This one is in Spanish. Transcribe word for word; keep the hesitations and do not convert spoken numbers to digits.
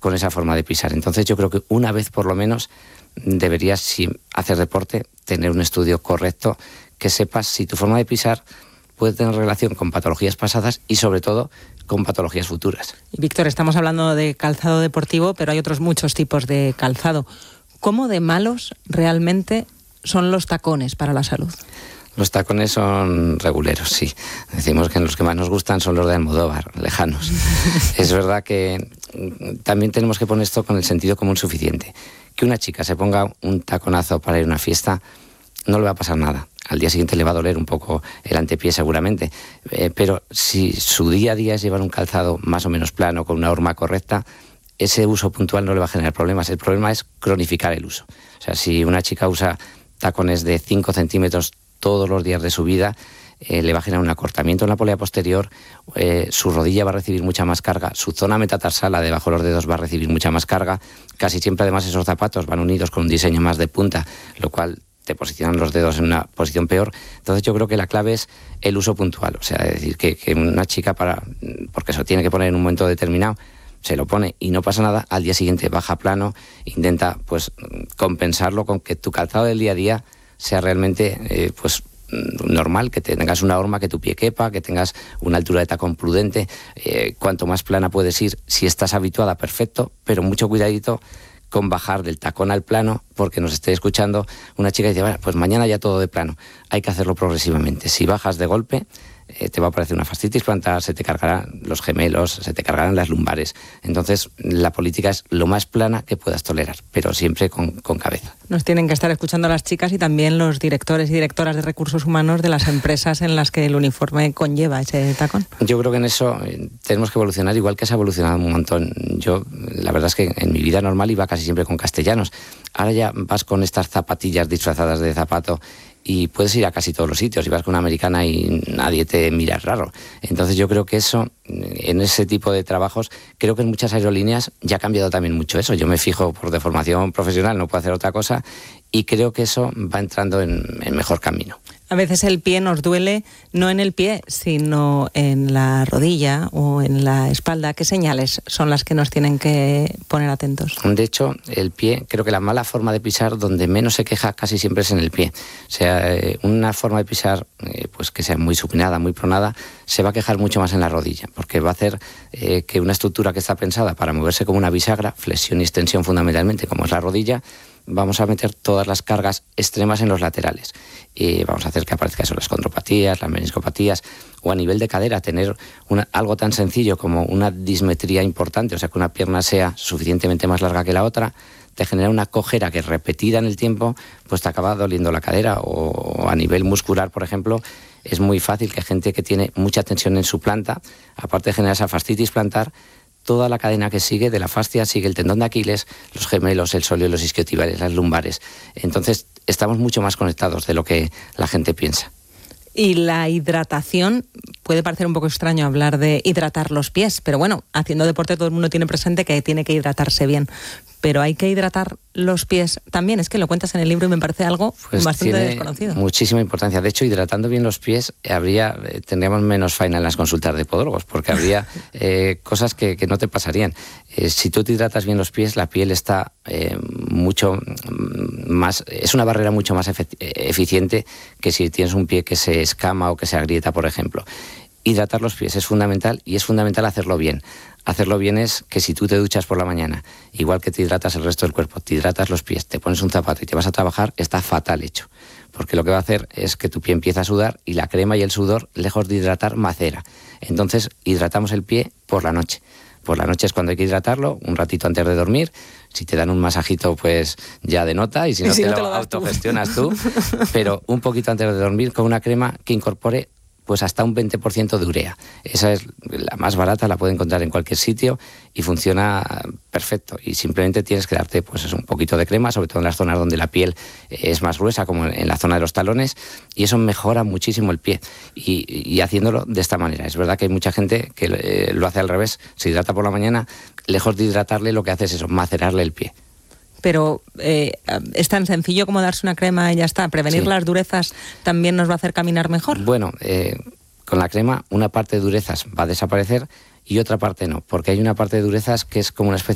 con esa forma de pisar. Entonces yo creo que una vez por lo menos deberías, si hacer deporte, tener un estudio correcto, que sepas si tu forma de pisar puede tener relación con patologías pasadas y sobre todo con patologías futuras. Y Víctor, estamos hablando de calzado deportivo, pero hay otros muchos tipos de calzado. ¿Cómo de malos realmente son los tacones para la salud? Los tacones son reguleros, sí. Decimos que los que más nos gustan son los de Almodóvar, lejanos. Es verdad que también tenemos que poner esto con el sentido común suficiente. Que una chica se ponga un taconazo para ir a una fiesta, no le va a pasar nada. Al día siguiente le va a doler un poco el antepié seguramente. Eh, pero si su día a día es llevar un calzado más o menos plano, con una horma correcta, ese uso puntual no le va a generar problemas. El problema es cronificar el uso. O sea, si una chica usa tacones de cinco centímetros todos los días de su vida, eh, le va a generar un acortamiento en la polea posterior, eh, su rodilla va a recibir mucha más carga, su zona metatarsal debajo de los dedos va a recibir mucha más carga. Casi siempre además esos zapatos van unidos con un diseño más de punta, lo cual te posicionan los dedos en una posición peor. Entonces yo creo que la clave es el uso puntual. O sea, es decir, que, que una chica, para porque se lo tiene que poner en un momento determinado, se lo pone y no pasa nada, al día siguiente baja plano, intenta pues compensarlo con que tu calzado del día a día sea realmente eh, pues normal, que tengas una horma que tu pie quepa, que tengas una altura de tacón prudente. Eh, cuanto más plana puedes ir, si estás habituada, perfecto, pero mucho cuidadito con bajar del tacón al plano, porque nos esté escuchando una chica y dice, bueno, pues mañana ya todo de plano. Hay que hacerlo progresivamente. Si bajas de golpe, eh, te va a aparecer una fascitis plantar, se te cargarán los gemelos, se te cargarán las lumbares. Entonces, la política es lo más plana que puedas tolerar, pero siempre con, con cabeza. Nos tienen que estar escuchando las chicas y también los directores y directoras de recursos humanos de las empresas en las que el uniforme conlleva ese tacón. Yo creo que en eso eh, tenemos que evolucionar, igual que se ha evolucionado un montón. Yo, la verdad es que en mi vida normal iba casi siempre con castellanos. Ahora ya vas con estas zapatillas disfrazadas de zapato y puedes ir a casi todos los sitios, y vas con una americana y nadie te mira raro. Entonces yo creo que eso, en ese tipo de trabajos, creo que en muchas aerolíneas ya ha cambiado también mucho eso. Yo me fijo por de formación profesional, no puedo hacer otra cosa, y creo que eso va entrando en, en mejor camino. A veces el pie nos duele, no en el pie, sino en la rodilla o en la espalda. ¿Qué señales son las que nos tienen que poner atentos? De hecho, el pie, creo que la mala forma de pisar, donde menos se queja casi siempre es en el pie. O sea, eh, una forma de pisar eh, pues que sea muy supinada, muy pronada, se va a quejar mucho más en la rodilla, porque va a hacer eh, que una estructura que está pensada para moverse como una bisagra, flexión y extensión fundamentalmente, como es la rodilla, vamos a meter todas las cargas extremas en los laterales. Y vamos a hacer que aparezcan eso, las condropatías, las meniscopatías, o a nivel de cadera, tener una, algo tan sencillo como una dismetría importante, o sea, que una pierna sea suficientemente más larga que la otra, te genera una cojera que repetida en el tiempo, pues te acaba doliendo la cadera. O a nivel muscular, por ejemplo, es muy fácil que gente que tiene mucha tensión en su planta, aparte de generar esa fascitis plantar, toda la cadena que sigue de la fascia sigue el tendón de Aquiles, los gemelos, el sóleo, los isquiotibiales, las lumbares. Entonces estamos mucho más conectados de lo que la gente piensa. Y la hidratación, puede parecer un poco extraño hablar de hidratar los pies, pero bueno, haciendo deporte todo el mundo tiene presente que tiene que hidratarse bien. Pero hay que hidratar los pies también. Es que lo cuentas en el libro y me parece algo pues bastante desconocido. Muchísima importancia. De hecho, hidratando bien los pies, habría eh, tendríamos menos faena en las consultas de podólogos, porque habría eh, cosas que, que no te pasarían. Eh, si tú te hidratas bien los pies, la piel está eh, mucho más... Es una barrera mucho más efe- eficiente que si tienes un pie que se escama o que se agrieta, por ejemplo. Hidratar los pies es fundamental, y es fundamental hacerlo bien. Hacerlo bien es que si tú te duchas por la mañana, igual que te hidratas el resto del cuerpo, te hidratas los pies, te pones un zapato y te vas a trabajar, está fatal hecho. Porque lo que va a hacer es que tu pie empieza a sudar y la crema y el sudor, lejos de hidratar, macera. Entonces, hidratamos el pie por la noche. Por la noche es cuando hay que hidratarlo, un ratito antes de dormir. Si te dan un masajito, pues ya denota, y si no, y si te, no lo te lo autogestionas tú. tú. Pero un poquito antes de dormir con una crema que incorpore pues hasta un veinte por ciento de urea. Esa es la más barata, la puede encontrar en cualquier sitio y funciona perfecto. Y simplemente tienes que darte pues eso, un poquito de crema, sobre todo en las zonas donde la piel es más gruesa, como en la zona de los talones, y eso mejora muchísimo el pie. Y, y haciéndolo de esta manera. Es verdad que hay mucha gente que eh, lo hace al revés, se hidrata por la mañana, lejos de hidratarle, lo que hace es eso, macerarle el pie. Pero eh, es tan sencillo como darse una crema y ya está. Prevenir sí. las durezas también nos va a hacer caminar mejor. Bueno, eh, con la crema una parte de durezas va a desaparecer y otra parte no, porque hay una parte de durezas que es como una especie